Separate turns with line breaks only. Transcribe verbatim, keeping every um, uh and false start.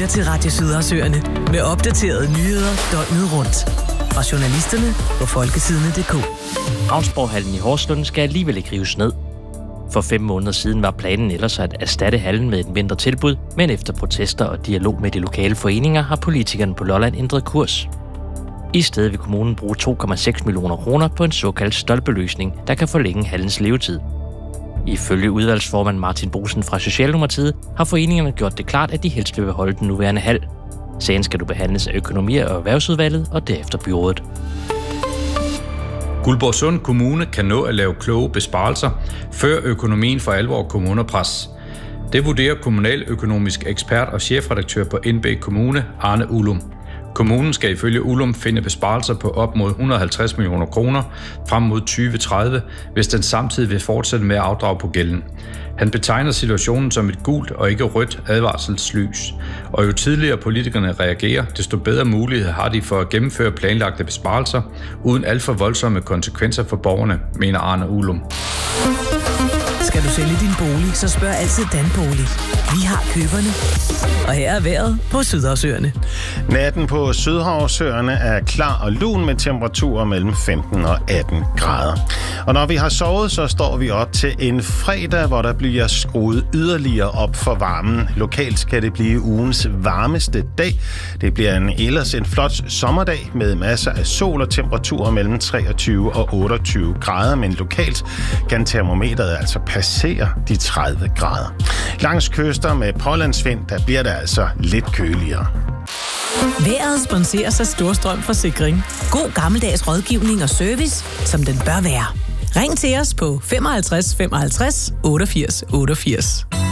lytter til Radio Sydersøerne med opdaterede nyheder døgnet rundt. Fra journalisterne på folketidene punktum d k.
Ravnsborghallen i Horslund skal alligevel ikke rives ned. For fem måneder siden var planen ellers at erstatte hallen med et mindre tilbud, men efter protester og dialog med de lokale foreninger har politikerne på Lolland ændret kurs. I stedet vil kommunen bruge to komma seks millioner kroner på en såkaldt stolpeløsning, der kan forlænge hallens levetid. Ifølge udvalgsformand Martin Boesen fra Socialdemokratiet har foreningerne gjort det klart, at de helst vil beholde den nuværende hal. Sagen skal du behandles af økonomi- og erhvervsudvalget og derefter byrådet.
Guldborgsund Kommune kan nå at lave kloge besparelser, før økonomien for alvor kommer under pres. Det vurderer kommunaløkonomisk ekspert og chefredaktør på N B Kommune, Arne Ullum. Kommunen skal ifølge Ullum finde besparelser på op mod et hundrede og halvtreds millioner kroner frem mod tyve tredive, hvis den samtidig vil fortsætte med at afdrage på gælden. Han betegner situationen som et gult og ikke rødt advarselslys. Og jo tidligere politikerne reagerer, desto bedre mulighed har de for at gennemføre planlagte besparelser, uden alt for voldsomme konsekvenser for borgerne, mener Arne Ullum.
Skal du sælge din bolig, så spørg altid Danbolig. Vi har køberne. Og her er vejret på Sydersøerne.
Natten på Sydhavsøerne er klar og lun med temperaturer mellem femten og atten grader. Og når vi har sovet, så står vi op til en fredag, hvor der bliver skruet yderligere op for varmen. Lokalt skal det blive ugens varmeste dag. Det bliver en ellers en flot sommerdag med masser af sol og temperaturer mellem treogtyve og otteogtyve grader, men lokalt kan termometeret altså passere de tredive grader. Langs kyster med pålandsvind, der bliver det altså lidt køligere.
Vejret sponseres af Storstrøm Forsikring. God gammeldags rådgivning og service, som den bør være. Ring til os på femoghalvtreds femoghalvtreds otteogfirs otteogfirs.